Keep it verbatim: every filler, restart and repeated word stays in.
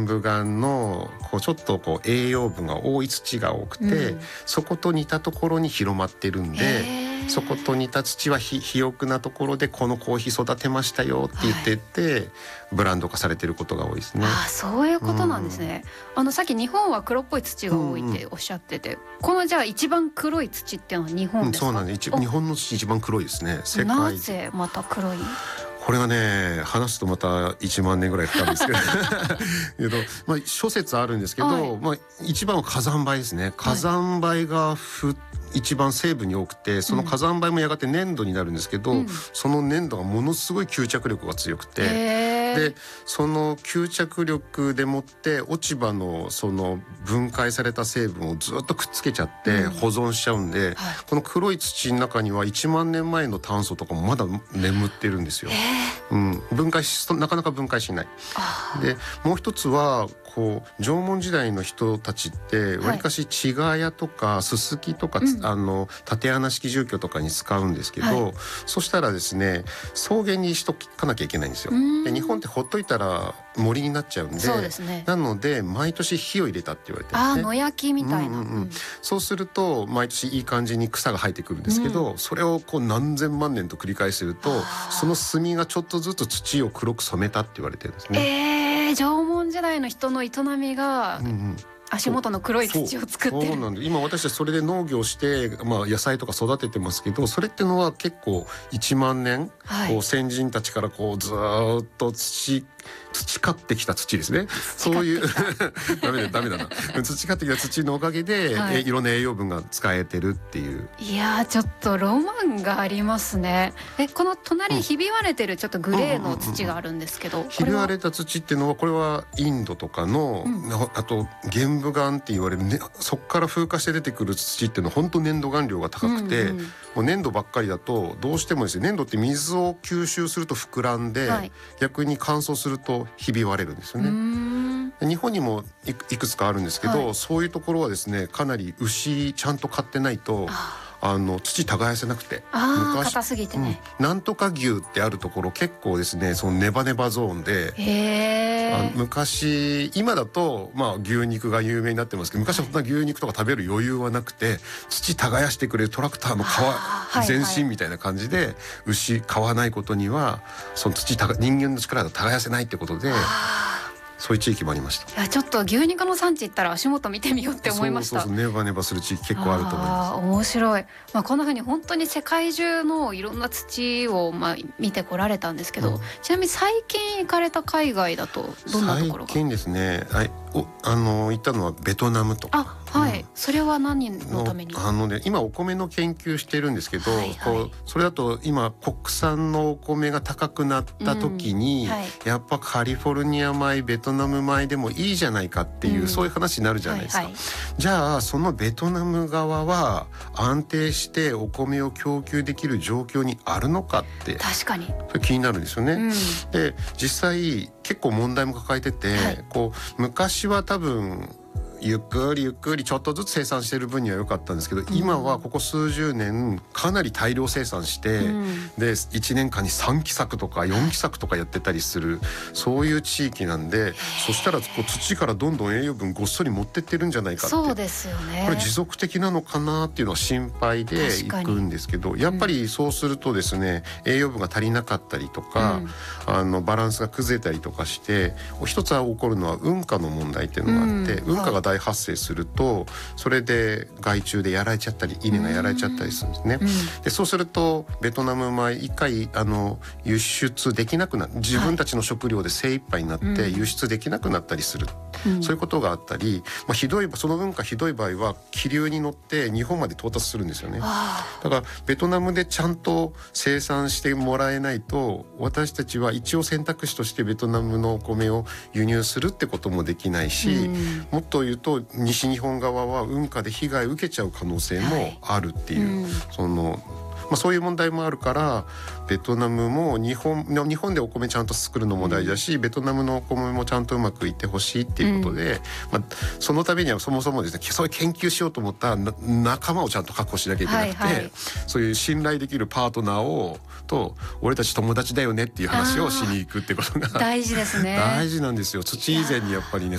部岩のこうちょっとこう栄養分が多い土が多くて、うん、そこと似たところに広まってるんで、そこと似た土は肥沃なところでこのコーヒー育てましたよって言ってて、はい、ブランド化されてることが多いですね。 あ、そういうことなんですね、うん、あのさっき日本は黒っぽい土が多いっておっしゃってて、うんうん、このじゃあ一番黒い土っていうのは日本ですか？ うん、そうなんです。日本の土一番黒いですね。世界なぜまた黒い？ これはね、話すとまたいちまんねんぐらいかかるんですけどまあ、諸説あるんですけど、はい、まあ、一番は火山灰ですね。火山灰がふ一番成分に多くて、その火山灰もやがて粘土になるんですけど、うん、その粘土がものすごい吸着力が強くて、でその吸着力でもって落ち葉のその分解された成分をずっとくっつけちゃって保存しちゃうんで、うん、はい、この黒い土の中にはいちまんねんまえの炭素とかもまだ眠ってるんですよ。うん、分解しなかなか分解しない。でもう一つはこう縄文時代の人たちってわりかし茅ヶ谷とかすすきとか、うん、あの竪穴式住居とかに使うんですけど、はい、そしたらですね、草原にしとかなきゃいけないんですよ。で日本ってほっといたら森になっちゃうんで、そうですね、なので毎年火を入れたって言われてるんですね。 あ、野焼きみたいな、うんうんうん、 そうすると毎年いい感じに草が生えてくるんですけど、うん、それをこう何千万年と繰り返してると、その炭がちょっとずつ土を黒く染めたって言われてるんですね。 えー、縄文時代の人の営みが、うんうん、足元の黒い土を作ってる。 そうなんで、今私たちそれで農業して、まあ、野菜とか育ててますけど、それってのは結構いちまんねん、はい、こう先人たちからこうずっと土培ってきた土ですね。そういうダメだダメだな培ってきた土のおかげで、はい、いろんな栄養分が使えてるっていう。 いやー、ちょっとロマンがありますね。え、この隣ひび割れてるちょっとグレーの土があるんですけど、 ひび割れた土っていうのはこれはインドとかの、うん、あと玄武岩って言われる、ね、そこから風化して出てくる土っていうのは本当粘土含量が高くて、うんうん、もう粘土ばっかりだとどうしてもですね、粘土って水を吸収すると膨らんで、はい、逆に乾燥するとひび割れるんですよね。日本にもいくつかあるんですけど、はい、そういうところはですね、かなり牛ちゃんと飼ってないとあの土耕せなくて、 あ昔硬すぎてね、 うん、なんとか牛ってあるところ結構ですね、そのネバネバゾーンで、 へあ昔今だとまあ牛肉が有名になってますけど、昔はそんな牛肉とか食べる余裕はなくて、土耕してくれるトラクターの皮全身みたいな感じで、はいはい、牛買わないことにはその土人間の力で耕せないってことで、そういう地域もありました。 いや、ちょっと牛肉の産地行ったら足元見てみようって思いました。 そうそうそう、ネバネバする地域結構あると思います。 あ、面白い、まあ、こんな風に本当に世界中のいろんな土をまあ見てこられたんですけど、うん、ちなみに最近行かれた海外だとどんなところが？ 最近ですね、はい、おあの行ったのはベトナムとか。 あ、はい、うん、それは何のために？ あの、ね、今お米の研究してるんですけど、はいはい、こうそれだと今国産のお米が高くなった時に、うんはい、やっぱカリフォルニア米、ベトナム米でもいいじゃないかっていう、うん、そういう話になるじゃないですか、はいはい、じゃあそのベトナム側は安定してお米を供給できる状況にあるのかって、 確かにそれ気になるんですよね、うん、で実際結構問題も抱えてて、はい、こう昔は多分ゆっくりゆっくりちょっとずつ生産している分には良かったんですけど、うん、今はここ数十年かなり大量生産して、うん、でいちねんかんにさんきさくとかよんきさくとかやってたりする、そういう地域なんで、そしたらこう土からどんどん栄養分ごっそり持ってってるんじゃないかって。 そうですよね。 これ持続的なのかなっていうのは心配でいくんですけど、やっぱりそうするとですね、栄養分が足りなかったりとか、うん、あのバランスが崩れたりとかして、一つは起こるのは運河の問題っていうのがあって、うん、運河が大発生するとそれで害虫でやられちゃったり稲がやられちゃったりするんですね、うん、でそうするとベトナム米一回あの輸出できなくな自分たちの食料で精一杯になって輸出できなくなったりする、うん、そういうことがあったり、まあ、ひどいその運河ひどい場合は気流に乗って日本まで到達するんですよね。だからベトナムでちゃんと生産してもらえないと、私たちは一応選択肢としてベトナムのお米を輸入するってこともできないし、うん、もっと言うと西日本側は運河で被害を受けちゃう可能性もあるっていう、はい、うん、そのまあ、そういう問題もあるからベトナムも日本日本でお米ちゃんと作るのも大事だし、うん、ベトナムのお米もちゃんとうまくいってほしいっていうことで、うん、まあ、そのためにはそもそもですね、そういう研究しようと思ったら仲間をちゃんと確保しなきゃいけなくて、はいはい、そういう信頼できるパートナーをと俺たち友達だよねっていう話をしに行くってことが大事ですね。 大事なんですよ。土以前にやっぱりね